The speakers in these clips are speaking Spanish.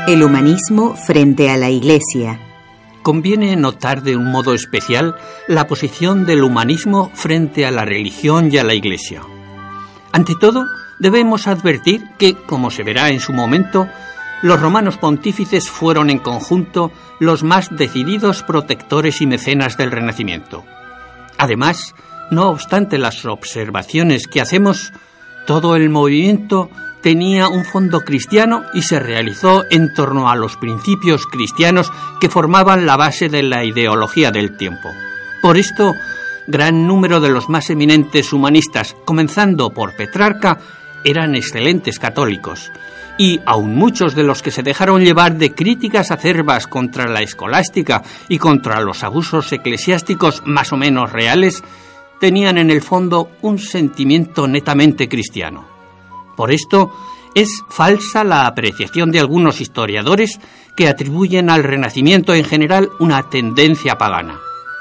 El humanismo frente a la Iglesia. Conviene notar de un modo especial la posición del humanismo frente a la religión y a la Iglesia. Ante todo, debemos advertir que, como se verá en su momento, los romanos pontífices fueron en conjunto los más decididos protectores y mecenas del Renacimiento. Además, no obstante las observaciones que hacemos, todo el movimiento tenía un fondo cristiano y se realizó en torno a los principios cristianos que formaban la base de la ideología del tiempo. Por esto, gran número de los más eminentes humanistas, comenzando por Petrarca, eran excelentes católicos, y aun muchos de los que se dejaron llevar de críticas acerbas contra la escolástica y contra los abusos eclesiásticos más o menos reales, tenían en el fondo un sentimiento netamente cristiano. Por esto, es falsa la apreciación de algunos historiadores que atribuyen al Renacimiento en general una tendencia pagana.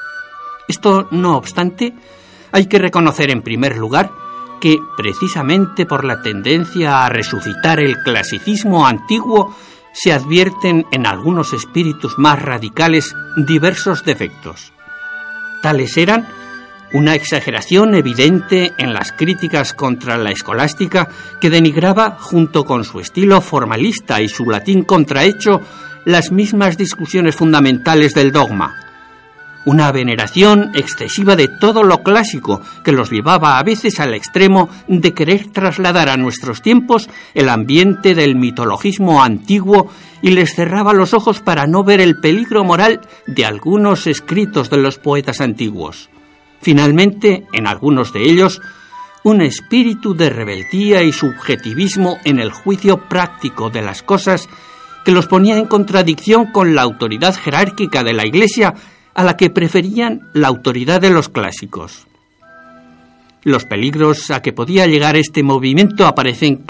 Esto, no obstante, hay que reconocer en primer lugar que, precisamente por la tendencia a resucitar el clasicismo antiguo, se advierten en algunos espíritus más radicales diversos defectos. Tales eran una exageración evidente en las críticas contra la escolástica que denigraba, junto con su estilo formalista y su latín contrahecho, las mismas discusiones fundamentales del dogma. Una veneración excesiva de todo lo clásico que los llevaba a veces al extremo de querer trasladar a nuestros tiempos el ambiente del mitologismo antiguo y les cerraba los ojos para no ver el peligro moral de algunos escritos de los poetas antiguos. Finalmente, en algunos de ellos, un espíritu de rebeldía y subjetivismo en el juicio práctico de las cosas que los ponía en contradicción con la autoridad jerárquica de la Iglesia, a la que preferían la autoridad de los clásicos. Los peligros a que podía llegar este movimiento aparecen